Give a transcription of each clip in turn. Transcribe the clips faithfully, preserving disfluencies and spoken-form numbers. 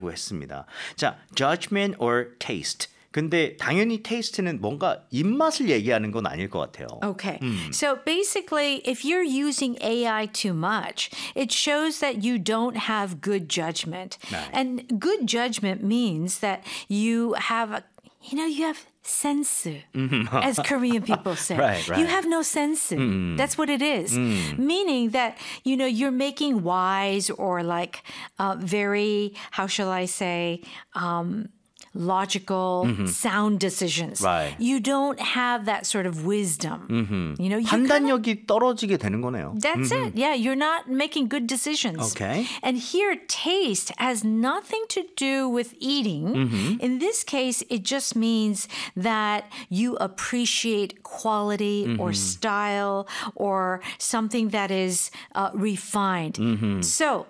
했습니다. 자, judgment or taste. 근데 당연히 taste는 뭔가 입맛을 얘기하는 건 아닐 것 같아요. Okay. So basically, if you're using A I too much, it shows that you don't have good judgment. Right. And good judgment means that you have, a, you know, you have sense, as Korean people say. Right, right. You have no sense. Mm. That's what it is. Mm. Meaning that, you know, you're making wise or like uh, very, how shall I say, um, logical, mm-hmm. sound decisions. Right. You don't have that sort of wisdom. Mm-hmm. You know, you 판단력이 kinda, 떨어지게 되는 거네요. That's mm-hmm. it. Yeah, you're not making good decisions. Okay. And here, taste has nothing to do with eating. Mm-hmm. In this case, it just means that you appreciate quality mm-hmm. or style or something that is uh, refined. Mm-hmm. So,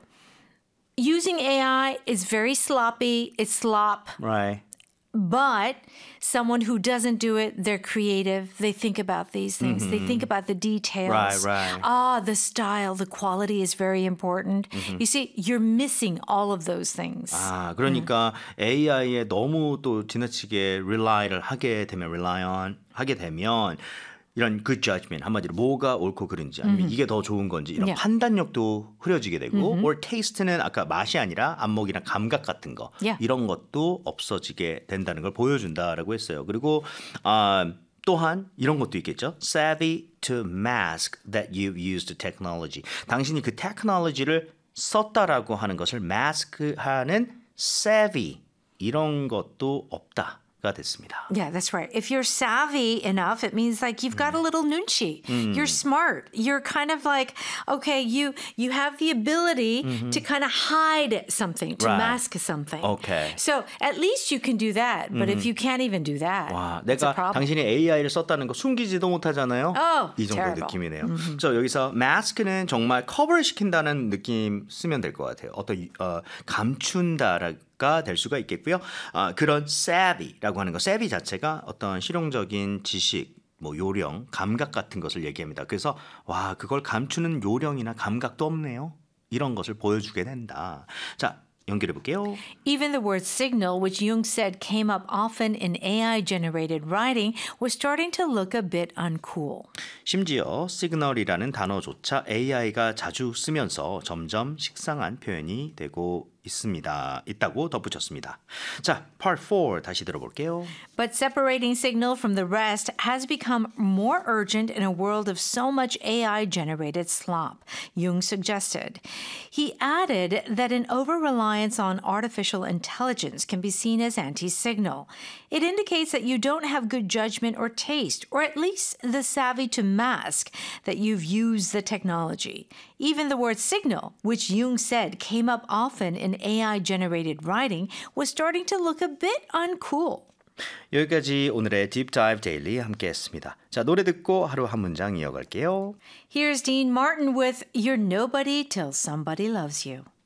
using A I is very sloppy. It's slop. Right. But someone who doesn't do it, they're creative. They think about these things. Mm-hmm. They think about the details. Right, right. Ah, the style, the quality is very important. Mm-hmm. You see, you're missing all of those things. 아, 그러니까 음. 에이아이에 너무 또 지나치게 rely를 하게 되면, rely on 하게 되면 이런 good judgment, 한마디로 뭐가 옳고 그른지 아니면 mm-hmm. 이게 더 좋은 건지 이런 yeah. 판단력도 흐려지게 되고 mm-hmm. or taste는 아까 맛이 아니라 안목이나 감각 같은 거 yeah. 이런 것도 없어지게 된다는 걸 보여준다라고 했어요. 그리고 아, 또한 이런 것도 있겠죠. Savvy to mask that you've used technology. 당신이 그 테크놀로지를 썼다라고 하는 것을 mask하는 savvy 이런 것도 없다. 가 됐습니다. Yeah, that's right. If you're savvy enough, it means like you've got a little nunchi. Mm. You're smart. You're kind of like, okay, you you have the ability mm-hmm. to kind of hide something, to right. mask something. Okay. So at least you can do that. But mm-hmm. if you can't even do that, 와, it's 내가 a problem. 당신이 에이아이를 썼다는 거 숨기지도 못하잖아요. Oh, 이 정도 terrible. 느낌이네요. Mm-hmm. 그래서 여기서 mask는 정말 커버를 시킨다는 느낌 쓰면 될 것 같아요. 어떤 어, 감춘다라 가 될 수가 있겠고요. 아, 그런 savvy라고 하는 거, savvy 자체가 어떤 실용적인 지식, 뭐 요령, 감각 같은 것을 얘기합니다. 그래서 와, 그걸 감추는 요령이나 감각도 없네요. 이런 것을 보여주게 된다. 자, 연결해 볼게요. Even the word signal, which Jung said came up often in A I-generated writing, was starting to look a bit uncool. 심지어 시그널이라는 단어조차 에이아이가 자주 쓰면서 점점 식상한 표현이 되고 있습니다. 있다고 덧붙였습니다. 자, part four 다시 들어볼게요. But separating signal from the rest has become more urgent in a world of so much A I-generated slop, Jung suggested. He added that an over-reliance on artificial intelligence can be seen as anti-signal. It indicates that you don't have good judgment or taste, or at least the savvy to mask that you've used the technology. Even the word signal, which Jung said came up often in A I-generated writing, was starting to look a bit uncool. 여기까지 오늘의 Deep Dive Daily 함께했습니다. 자, 노래 듣고 하루 한 문장 이어갈게요. Here's Dean Martin with You're Nobody Till Somebody Loves You.